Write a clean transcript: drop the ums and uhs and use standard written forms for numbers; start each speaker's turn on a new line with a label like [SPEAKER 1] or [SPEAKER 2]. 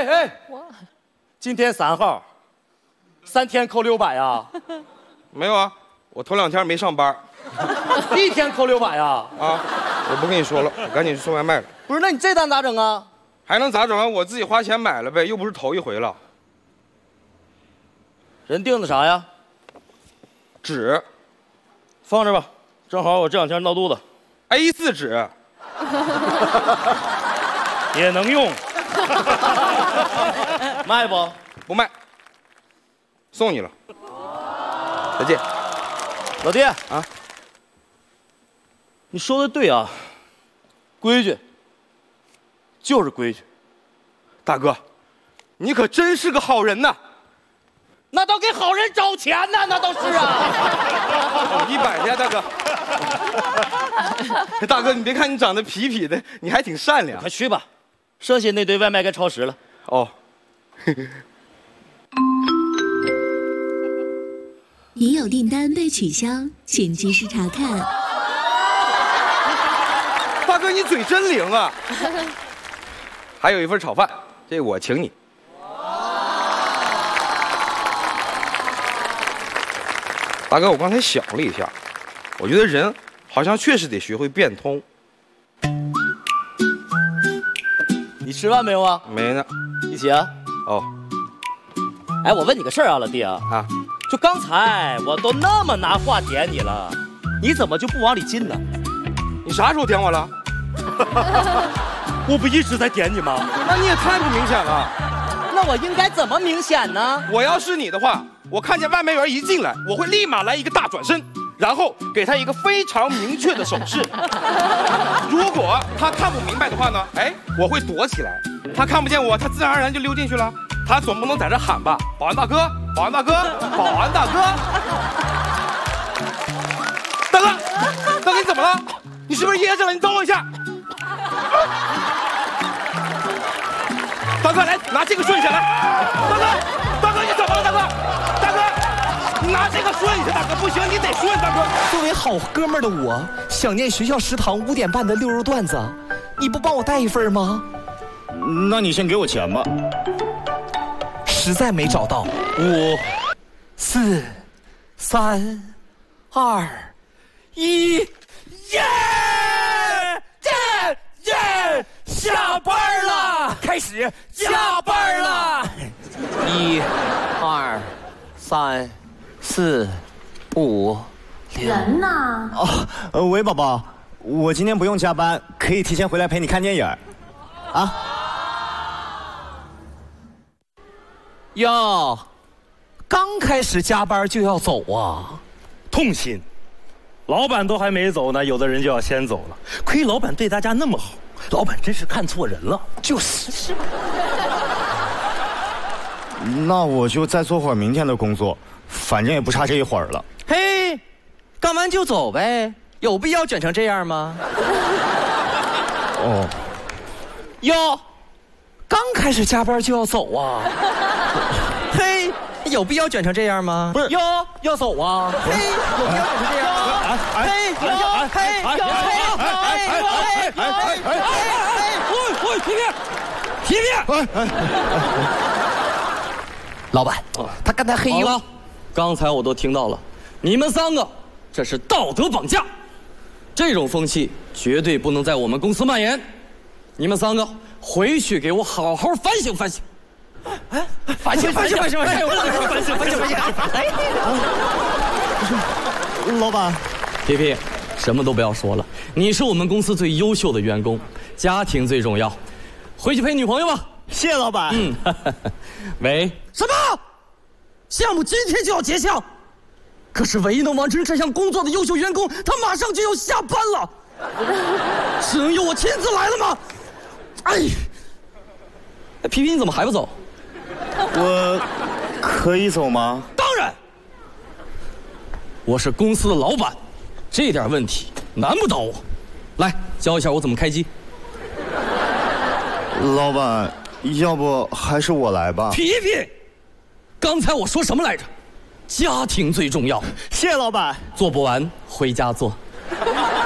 [SPEAKER 1] 哎，今天3号，3天扣600呀？
[SPEAKER 2] 没有啊，我头2天没上班。
[SPEAKER 1] 1天扣600呀？
[SPEAKER 2] 啊，我不跟你说了，我赶紧去送外卖了。
[SPEAKER 1] 不是，那你这单咋整啊？
[SPEAKER 2] 还能咋整啊？我自己花钱买了呗，又不是头一回了。
[SPEAKER 1] 人订的啥呀？
[SPEAKER 2] 纸
[SPEAKER 1] 放这吧，正好我这2天闹肚子。
[SPEAKER 2] A4 纸
[SPEAKER 1] 也能用。卖不？
[SPEAKER 2] 不卖，送你了。再见。
[SPEAKER 1] 老弟
[SPEAKER 2] 啊，
[SPEAKER 1] 你说的对啊，规矩就是规矩。
[SPEAKER 2] 大哥，你可真是个好人呐！
[SPEAKER 1] 那都给好人找钱呢，那都是啊。
[SPEAKER 2] 100去，大哥。大哥，你别看你长得痞痞的，你还挺善良。
[SPEAKER 1] 快去吧，剩下那堆外卖该超时了。
[SPEAKER 2] 哦。
[SPEAKER 3] 已有订单被取消，请及时查看。
[SPEAKER 2] 大哥，你嘴真灵啊！还有一份炒饭，这我请你。大哥，我刚才想了一下，我觉得人好像确实得学会变通。
[SPEAKER 1] 你吃饭没有啊？
[SPEAKER 2] 没呢。
[SPEAKER 1] 一起啊。
[SPEAKER 2] 哦。
[SPEAKER 1] 哎，我问你个事儿啊，老弟啊。
[SPEAKER 2] 啊。
[SPEAKER 1] 就刚才我都那么拿话点你了，你怎么就不往里进呢？
[SPEAKER 2] 你啥时候点我了？
[SPEAKER 1] 我不一直在点你吗？
[SPEAKER 2] 那你也太不明显了。
[SPEAKER 1] 那我应该怎么明显呢？
[SPEAKER 2] 我要是你的话，我看见外卖员一进来，我会立马来一个大转身，然后给他一个非常明确的手势。如果他看不明白的话呢，哎，我会躲起来。他看不见我，他自然而然就溜进去了。他总不能在这喊吧，保安大哥，保安大哥，保安大哥。大哥，大哥你怎么了？你是不是噎着了？你等我一下。大哥，来拿这个顺一下来。大哥，大哥你怎么了？大哥，大哥，你拿这个顺一下。大哥不行，你得顺。大哥，
[SPEAKER 4] 作为好哥们儿的我，想念学校食堂5点半的溜肉段子，你不帮我带一份吗？
[SPEAKER 1] 那你先给我钱吧。
[SPEAKER 4] 实在没找到。5、4、3、2、1，耶！耶！下班了，开始加班了。1、2、3、4、5、6。
[SPEAKER 5] 人呢？
[SPEAKER 6] 哦，喂，宝宝，我今天不用加班，可以提前回来陪你看电影。啊？
[SPEAKER 4] 哟，刚开始加班就要走啊？
[SPEAKER 7] 痛心，老板都还没走呢，有的人就要先走了。亏老板对大家那么好，老板真是看错人了。
[SPEAKER 4] 就是。
[SPEAKER 6] 那我就再做会儿明天的工作，反正也不差这一会儿了。
[SPEAKER 4] 嘿，干完就走呗，有必要卷成这样吗？
[SPEAKER 6] 哦。
[SPEAKER 4] 哟，刚开始加班就要走啊？嘿，有必要卷成这样吗？
[SPEAKER 6] 不是，
[SPEAKER 4] 要走啊？嘿，有必要卷成这样吗？嘿，皮皮，老板，他刚才黑
[SPEAKER 7] 好了，刚才我都听到了，你们3个这是道德绑架，这种风气绝对不能在我们公司蔓延。你们3个回去给我好好反省反省。
[SPEAKER 4] 反省。
[SPEAKER 6] 老板，
[SPEAKER 7] 皮皮，什么都不要说了，你是我们公司最优秀的员工，家庭最重要，回去陪女朋友吧。
[SPEAKER 6] 谢谢老板。
[SPEAKER 7] 喂，
[SPEAKER 4] 什么？项目今天就要结项，可是唯一能完成这项工作的优秀员工，他马上就要下班了，是能由我亲自来了吗？哎，
[SPEAKER 7] 皮皮，你怎么还不走？
[SPEAKER 6] 我可以走吗？
[SPEAKER 7] 当然，我是公司的老板，这点问题难不倒我。来，教一下我怎么开机。
[SPEAKER 6] 老板，要不还是我来吧。
[SPEAKER 7] 皮皮，刚才我说什么来着？家庭最重要。
[SPEAKER 6] 谢谢老板。
[SPEAKER 7] 做不完回家做。